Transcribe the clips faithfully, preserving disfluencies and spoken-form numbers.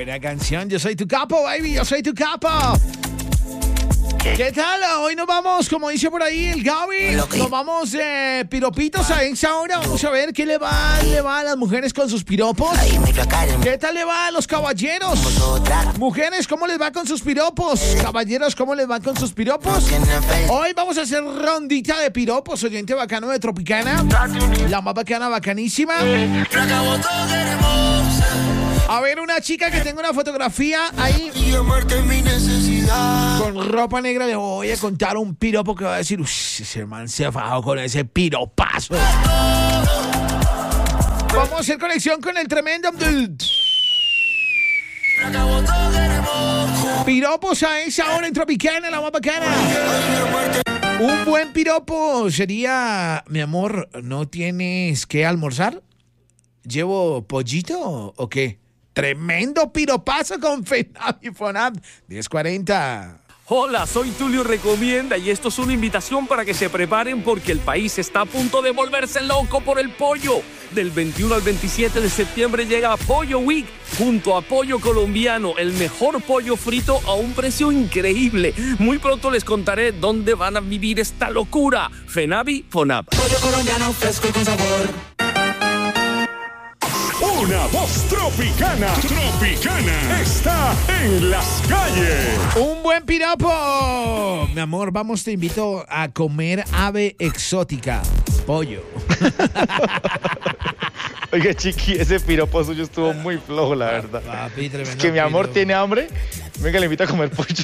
buena canción. Yo soy tu capo, baby. Yo soy tu capo. ¿Qué tal? Hoy nos vamos, como dice por ahí el Gaby, nos vamos eh, piropitos a esa hora. Vamos a ver qué le va, le va a las mujeres con sus piropos. ¿Qué tal le va a los caballeros? Mujeres, ¿cómo les va con sus piropos? Caballeros, ¿cómo les va con sus piropos? Hoy vamos a hacer rondita de piropos, oyente bacano de Tropicana. La más bacana, bacanísima. A ver, una chica que tenga una fotografía ahí con ropa negra, le voy a contar un piropo que va a decir, uff, ese man se fajó con ese piropazo. Vamos a hacer conexión con el tremendo Abdul. Piropos a esa hora en Tropicana, la más bacana. Un buen piropo sería, mi amor, ¿no tienes que almorzar? ¿Llevo pollito o qué? Tremendo piropazo con Fenab y Fonab. diez cuarenta. Hola, soy Tulio Recomienda y esto es una invitación para que se preparen porque el país está a punto de volverse loco por el pollo. Del veintiuno al veintisiete de septiembre llega Pollo Week junto a Pollo Colombiano, el mejor pollo frito a un precio increíble. Muy pronto les contaré dónde van a vivir esta locura. Fenavi, Fonab. Pollo colombiano fresco y con sabor. Una voz tropicana, tropicana, está en las calles. Un buen piropo. Mi amor, vamos, te invito a comer ave exótica. Pollo. Oiga, chiqui, ese piropo suyo estuvo muy flojo, la verdad. Papi, es que mi amor piropo. tiene hambre. Venga, le invito a comer pollo.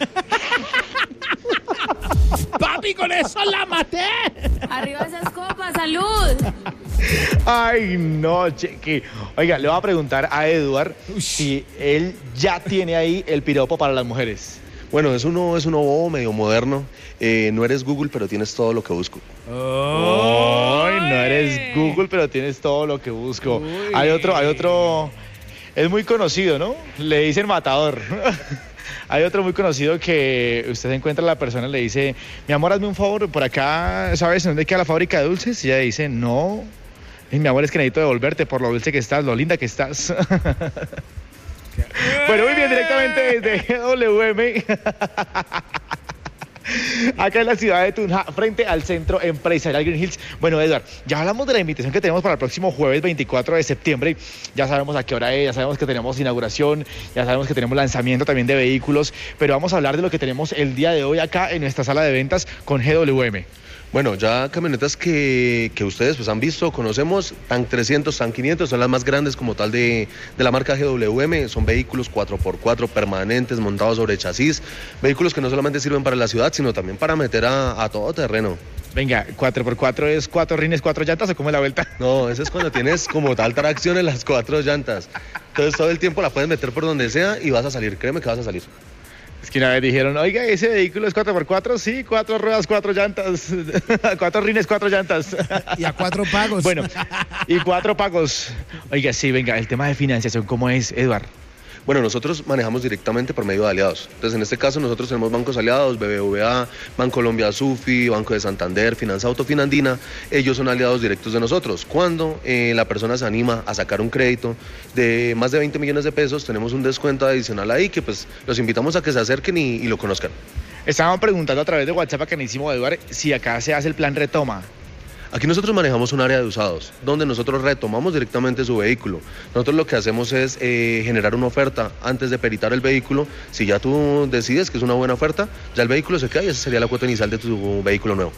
Papi, con eso la maté. Arriba esas copas, salud. Ay, no, chiqui. Oiga, le voy a preguntar a Eduard si él ya tiene ahí el piropo para las mujeres. Bueno, es uno, es uno bobo, medio moderno. Eh, no eres Google, pero tienes todo lo que busco. Ay, no eres Google, pero tienes todo lo que busco. Uy. Hay otro, hay otro. Es muy conocido, ¿no? Le dicen matador. Hay otro muy conocido que usted se encuentra a la persona y le dice, mi amor, hazme un favor, por acá, ¿sabes dónde queda la fábrica de dulces? Y ella dice, no. Y mi amor, es que necesito devolverte por lo dulce que estás, lo linda que estás. Bueno, muy bien, directamente desde G W M. Acá en la ciudad de Tunja, frente al Centro Empresarial Green Hills. Bueno, Eduard, ya hablamos de la invitación que tenemos para el próximo jueves veinticuatro de septiembre. Ya sabemos a qué hora es, ya sabemos que tenemos inauguración, ya sabemos que tenemos lanzamiento también de vehículos, pero vamos a hablar de lo que tenemos el día de hoy acá en nuestra sala de ventas con G W M. Bueno, ya camionetas que, que ustedes pues han visto, conocemos, TAN trescientos, TAN quinientos, son las más grandes como tal de, de la marca G W M, son vehículos cuatro por cuatro permanentes, montados sobre chasis, vehículos que no solamente sirven para la ciudad, sino también para meter a, a todo terreno. Venga, cuatro por cuatro es cuatro rines, cuatro llantas, ¿o cómo es la vuelta? No, eso es cuando tienes como tal tracción en las cuatro llantas, entonces todo el tiempo la puedes meter por donde sea y vas a salir, créeme que vas a salir. Es que una vez dijeron, oiga, ese vehículo es cuatro por cuatro, sí, cuatro ruedas, cuatro llantas, cuatro rines, cuatro llantas. Y a cuatro pagos. Bueno, y cuatro pagos. Oiga, sí, venga, el tema de financiación, ¿cómo es, Eduard? Bueno, nosotros manejamos directamente por medio de aliados. Entonces, en este caso, nosotros tenemos bancos aliados, B B V A, Bancolombia, Sufi, Banco de Santander, Finanza Autofinandina. Ellos son aliados directos de nosotros. Cuando eh, la persona se anima a sacar un crédito de más de veinte millones de pesos, tenemos un descuento adicional ahí que pues los invitamos a que se acerquen y, y lo conozcan. Estaban preguntando a través de WhatsApp, bacanísimo, Eduard, si acá se hace el plan retoma. Aquí nosotros manejamos un área de usados, donde nosotros retomamos directamente su vehículo. Nosotros lo que hacemos es eh, generar una oferta antes de peritar el vehículo. Si ya tú decides que es una buena oferta, ya el vehículo se queda y esa sería la cuota inicial de tu vehículo nuevo.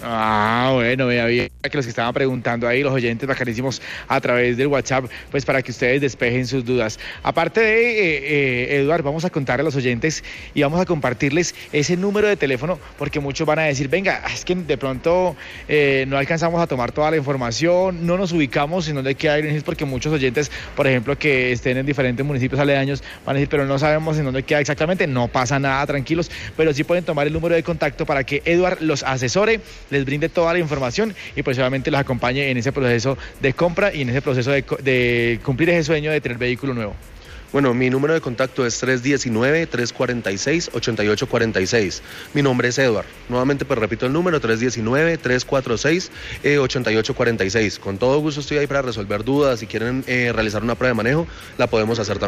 Ah, bueno, vea bien que los que estaban preguntando ahí, los oyentes bacanísimos a través del WhatsApp, pues para que ustedes despejen sus dudas. Aparte de, eh, eh, Eduard, vamos a contar a los oyentes y vamos a compartirles ese número de teléfono, porque muchos van a decir, venga, es que de pronto eh, no alcanzamos a tomar toda la información, no nos ubicamos en dónde queda Green Hills, porque muchos oyentes, por ejemplo, que estén en diferentes municipios aledaños, van a decir, pero no sabemos en dónde queda exactamente. No pasa nada, tranquilos, pero sí pueden tomar el número de contacto para que Eduard los asesore, les brinde toda la información y pues obviamente los acompañe en ese proceso de compra y en ese proceso de, de cumplir ese sueño de tener vehículo nuevo. Bueno, mi número de contacto es tres uno nueve, tres cuatro seis, ocho ocho cuatro seis. Mi nombre es Eduard. Nuevamente pues repito el número, tres uno nueve, tres cuatro seis, ocho ocho cuatro seis. Con todo gusto estoy ahí para resolver dudas. Si quieren eh, realizar una prueba de manejo, la podemos hacer también.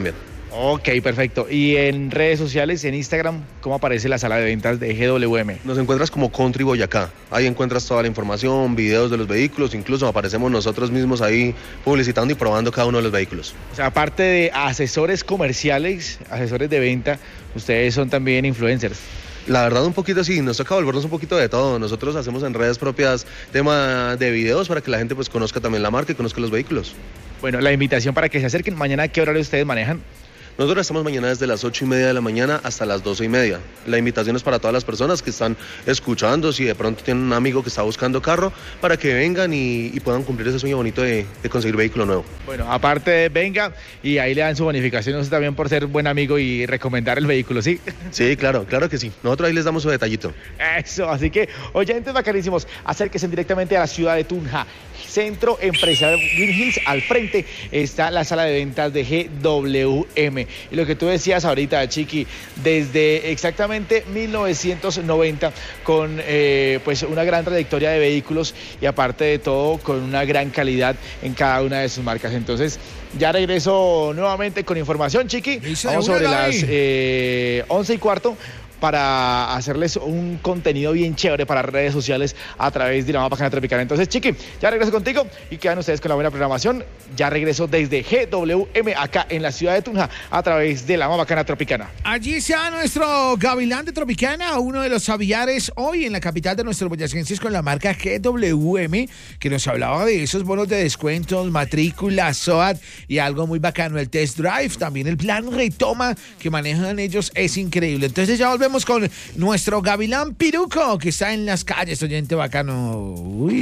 Ok, perfecto. Y en redes sociales, en Instagram, ¿cómo aparece la sala de ventas de G W M? Nos encuentras como Country Boyacá. Ahí encuentras toda la información, videos de los vehículos, incluso aparecemos nosotros mismos ahí publicitando y probando cada uno de los vehículos. O sea, aparte de asesores comerciales, asesores de venta, ustedes son también influencers. La verdad un poquito sí, nos toca volvernos un poquito de todo. Nosotros hacemos en redes propias tema de videos para que la gente pues conozca también la marca y conozca los vehículos. Bueno, la invitación para que se acerquen. Mañana, ¿a qué horario ustedes manejan? Nosotros estamos mañana desde las ocho y media de la mañana hasta las doce y media. La invitación es para todas las personas que están escuchando, si de pronto tienen un amigo que está buscando carro, para que vengan y, y puedan cumplir ese sueño bonito de, de conseguir vehículo nuevo. Bueno, aparte venga y ahí le dan su bonificación usted también por ser buen amigo y recomendar el vehículo, ¿sí? Sí, claro, claro que sí. Nosotros ahí les damos su detallito. Eso, así que oyentes bacanísimos, acérquense directamente a la ciudad de Tunja. Centro Empresarial Green Hills, al frente está la sala de ventas de G W M. Y lo que tú decías ahorita, Chiqui, desde exactamente mil novecientos noventa, con eh, pues una gran trayectoria de vehículos y aparte de todo, con una gran calidad en cada una de sus marcas. Entonces, ya regreso nuevamente con información, Chiqui. Vamos sobre las eh, once y cuarto, para hacerles un contenido bien chévere para redes sociales a través de la Mapacana Tropicana. Entonces, Chiqui, ya regreso contigo y quedan ustedes con la buena programación. Ya regreso desde G W M acá en la ciudad de Tunja a través de la Mapacana Tropicana. Allí está nuestro gavilán de Tropicana, uno de los aviares hoy en la capital de nuestros boyacenses con la marca G W M, que nos hablaba de esos bonos de descuentos, matrícula, S O A T y algo muy bacano, el test drive. También el plan retoma que manejan ellos es increíble. Entonces ya volvemos con nuestro gavilán Piruco, que está en las calles, oyente bacano. Uy.